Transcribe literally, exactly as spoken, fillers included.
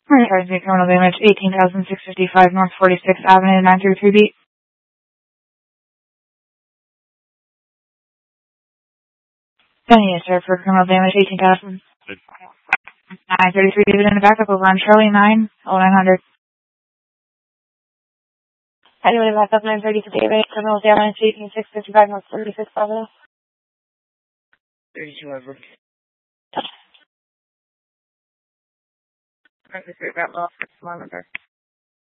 Charging criminal damage, eighteen thousand six hundred fifty-five North forty-sixth Avenue, nine three three beat. Penny is served for criminal damage, eighteen thousand nine thirty-three David in the backup over on Charlie, nine oh nine hundred. Anyway, backup nine thirty-three David, criminal damage, eighteen thousand six hundred fifty-five North forty-sixth Avenue. thirty-two over. Frankly, about lost for small number.